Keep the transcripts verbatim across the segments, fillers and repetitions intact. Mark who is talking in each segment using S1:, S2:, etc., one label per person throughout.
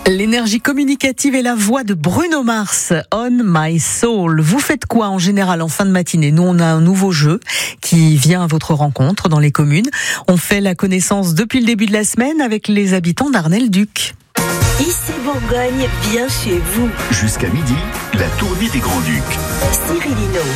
S1: L'énergie communicative et la voix de Bruno Mars, On My Soul. Vous faites quoi en général en fin de matinée? Nous, on a un nouveau jeu qui vient à votre rencontre dans les communes. On fait la connaissance depuis le début de la semaine avec les habitants d'Arnay-le-Duc.
S2: Ici Bourgogne, bien chez vous.
S3: Jusqu'à midi, la tournée des Grands-Ducs.
S2: Cyril Hinault.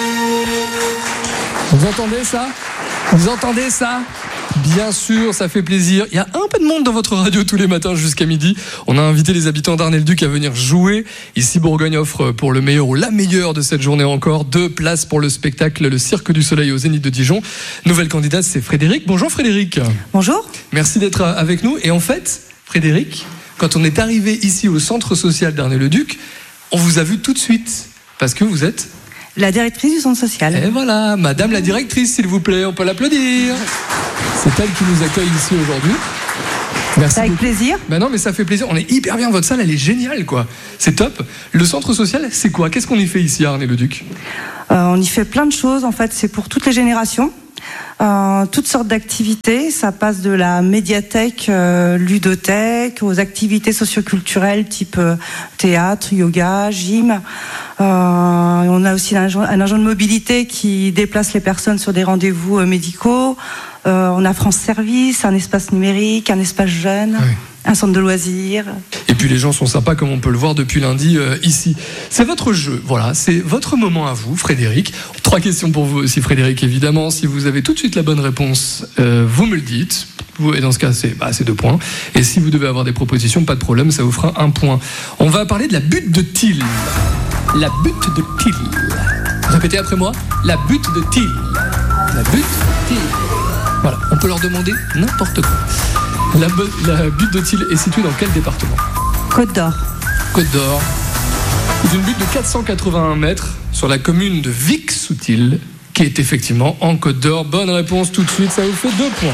S4: Vous entendez ça? Vous entendez ça? Bien sûr, ça fait plaisir. Il y a un peu de monde dans votre radio tous les matins jusqu'à midi. On a invité les habitants d'Arnay-le-Duc à venir jouer. Ici, Bourgogne offre pour le meilleur ou la meilleure de cette journée encore deux places pour le spectacle Le Cirque du Soleil au Zénith de Dijon. Nouvelle candidate, c'est Frédéric. Bonjour Frédéric.
S5: Bonjour.
S4: Merci d'être avec nous. Et en fait, Frédéric, quand on est arrivé ici au centre social d'Arnay-le-Duc, on vous a vu tout de suite parce que vous êtes...
S5: la directrice du centre social.
S4: Et voilà, madame la directrice, s'il vous plaît, on peut l'applaudir. C'est elle qui nous accueille ici aujourd'hui. Merci.
S5: Avec
S4: beaucoup.
S5: plaisir.
S4: Ben non, mais ça fait plaisir. On est hyper bien. Votre salle, elle est géniale, quoi. C'est top. Le centre social, c'est quoi? Qu'est-ce qu'on y fait ici à Arnay-le-Duc?
S5: euh, On y fait plein de choses. En fait, c'est pour toutes les générations. Euh, toutes sortes d'activités. Ça passe de la médiathèque, euh, ludothèque, aux activités socioculturelles type euh, théâtre, yoga, gym. Euh, on a aussi un agent, un agent de mobilité qui déplace les personnes sur des rendez-vous euh, médicaux. Euh, on a France Service, un espace numérique, un espace jeune, oui. Un centre de loisirs.
S4: Et puis les gens sont sympas comme on peut le voir depuis lundi euh, ici. C'est votre jeu, voilà, c'est votre moment à vous, Frédéric. Trois questions pour vous aussi, Frédéric, évidemment. Si vous avez tout de suite la bonne réponse, euh, vous me le dites. Vous, et dans ce cas, c'est, bah, c'est deux points. Et si vous devez avoir des propositions, pas de problème, ça vous fera un point. On va parler de la butte de Thil. La butte de Thil. Répétez après moi. La butte de Thil. La butte de Thil. Voilà, on peut leur demander n'importe quoi. La, la butte de Thil est située dans quel département?
S5: Côte d'Or.
S4: Côte d'Or. C'est une butte de quatre cent quatre-vingt-un mètres sur la commune de Vic-sous-Til, qui est effectivement en Côte d'Or. Bonne réponse tout de suite, ça vous fait deux points.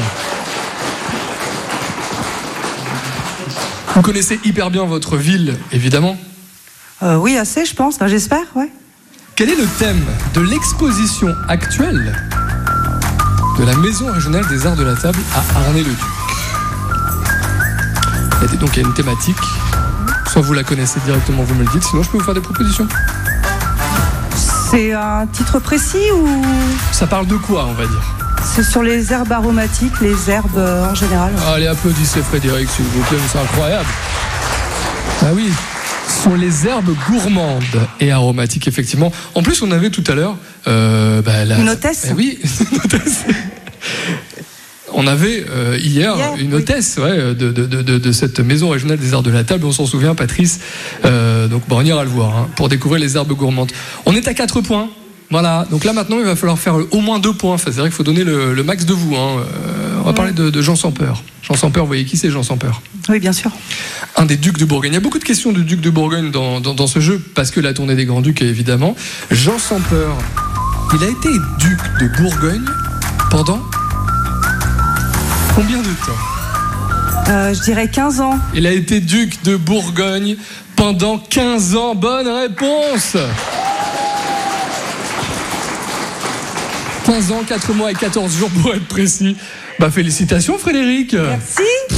S4: Vous connaissez hyper bien votre ville, évidemment.
S5: Euh, oui, assez, je pense. Enfin, j'espère, ouais.
S4: Quel est le thème de l'exposition actuelle de la Maison régionale des arts de la table à Arnay-le-Duc? Et donc il y a une thématique. Soit vous la connaissez directement, vous me le dites, sinon je peux vous faire des propositions.
S5: C'est un titre précis ou...
S4: Ça parle de quoi, on va dire?
S5: C'est sur les herbes aromatiques, les herbes euh, en général.
S4: Allez, applaudissez Frédéric, s'il vous plaît, c'est incroyable. Ah oui, sur les herbes gourmandes et aromatiques, effectivement. En plus, on avait tout à l'heure... Euh, bah, la...
S5: Une hôtesse.
S4: Eh oui, une hôtesse. On avait euh, hier, hier une hôtesse oui. ouais, de, de, de, de cette Maison régionale des arts de la table. On s'en souvient, Patrice. Euh, donc bon, on ira le voir hein, pour découvrir les herbes gourmandes. On est à quatre points. Voilà. Donc là maintenant, il va falloir faire au moins deux points. Enfin, c'est vrai qu'il faut donner le, le max de vous. Hein. Euh, on va ouais. parler de, de Jean sans peur. Jean sans peur, vous voyez qui c'est Jean sans peur?
S5: Oui, bien sûr.
S4: Un des ducs de Bourgogne. Il y a beaucoup de questions de ducs de Bourgogne dans, dans, dans ce jeu parce que la tournée des Grands-Ducs, évidemment. Jean sans peur, il a été duc de Bourgogne pendant combien de temps?
S5: euh, Je dirais quinze ans.
S4: Il a été duc de Bourgogne pendant quinze ans. Bonne réponse. quinze ans, quatre mois et quatorze jours pour être précis. Bah félicitations Frédéric.
S5: Merci.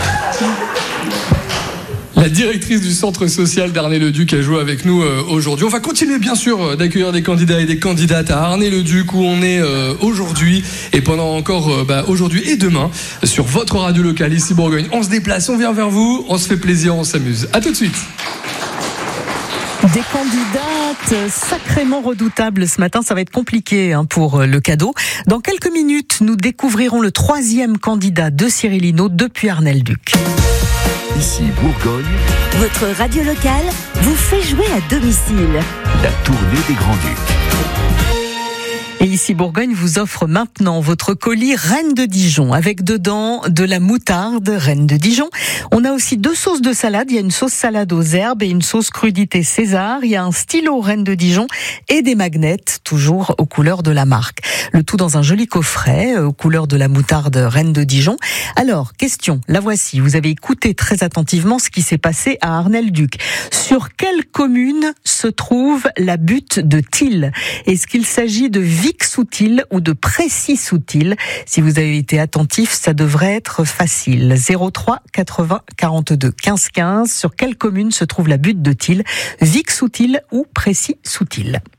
S4: La directrice du centre social d'Arnay-le-Duc a joué avec nous euh, aujourd'hui. On va continuer bien sûr d'accueillir des candidats et des candidates à Arnay-le-Duc où on est euh, aujourd'hui et pendant encore euh, bah, aujourd'hui et demain sur votre radio locale ici Bourgogne. On se déplace, on vient vers vous, on se fait plaisir, on s'amuse. À tout de suite.
S1: Des candidates sacrément redoutables ce matin, ça va être compliqué hein, pour le cadeau. Dans quelques minutes, nous découvrirons le troisième candidat de Cyril Hinault depuis Arnay-le-Duc.
S3: Ici Bourgogne,
S2: votre radio locale vous fait jouer à domicile.
S3: La tournée des Grands-Ducs.
S1: Et ici Bourgogne vous offre maintenant votre colis Reine de Dijon avec dedans de la moutarde Reine de Dijon. On a aussi deux sauces de salade. Il y a une sauce salade aux herbes et une sauce crudité César. Il y a un stylo Reine de Dijon et des magnets toujours aux couleurs de la marque. Le tout dans un joli coffret aux couleurs de la moutarde Reine de Dijon. Alors, question, la voici. Vous avez écouté très attentivement ce qui s'est passé à Arnay-le-Duc. Sur quelle commune se trouve la butte de Thil? Est-ce qu'il s'agit de Vic Vic-Soutil ou de Précy-Soutil. Si vous avez été attentif, ça devrait être facile. zéro trois quatre-vingts quarante-deux quinze quinze. Sur quelle commune se trouve la butte de Tille? Vic-Soutil ou Précy-Soutil?